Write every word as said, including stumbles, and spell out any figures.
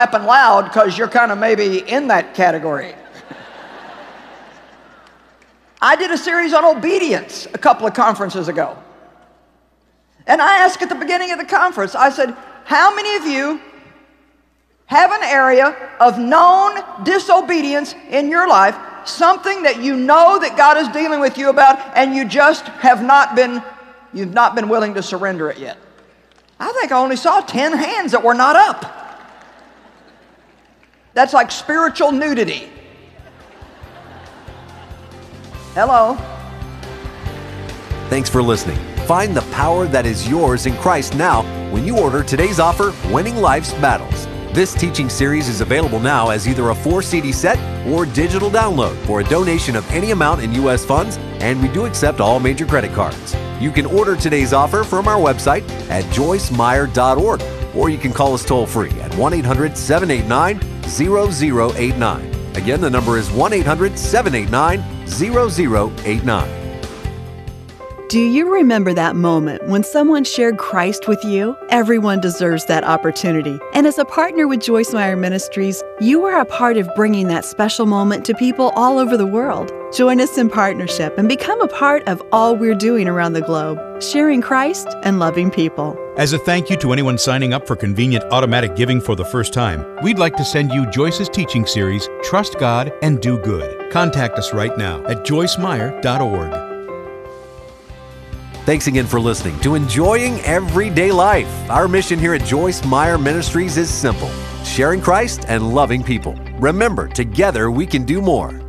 Laughing loud because you're kind of maybe in that category. I did a series on obedience a couple of conferences ago. And I asked at the beginning of the conference, I said, how many of you have an area of known disobedience in your life, something that you know that God is dealing with you about, and you just have not been, you've not been willing to surrender it yet? I think I only saw ten hands that were not up. That's like spiritual nudity. Hello. Thanks for listening. Find the power that is yours in Christ now when you order today's offer, Winning Life's Battles. This teaching series is available now as either a four C D set or digital download for a donation of any amount in U S funds, and we do accept all major credit cards. You can order today's offer from our website at joyce meyer dot org, or you can call us toll-free at one eight hundred, seven eight nine, zero zero eight nine. Again, the number is one eight hundred, seven eight nine, zero zero eight nine. Do you remember that moment when someone shared Christ with you? Everyone deserves that opportunity. And as a partner with Joyce Meyer Ministries, you are a part of bringing that special moment to people all over the world. Join us in partnership and become a part of all we're doing around the globe, sharing Christ and loving people. As a thank you to anyone signing up for convenient automatic giving for the first time, we'd like to send you Joyce's teaching series, Trust God and Do Good. Contact us right now at joyce meyer dot org. Thanks again for listening to Enjoying Everyday Life. Our mission here at Joyce Meyer Ministries is simple: sharing Christ and loving people. Remember, together we can do more.